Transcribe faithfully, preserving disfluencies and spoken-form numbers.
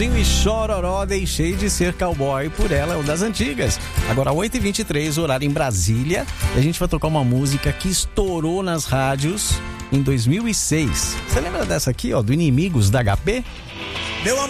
E Chororó, deixei de ser cowboy por ela, é uma das antigas. Agora oito e vinte e três, horário em Brasília. E a gente vai tocar uma música que estourou nas rádios em dois mil e seis. Você lembra dessa aqui, ó, do Inimigos da H P? Meu amor.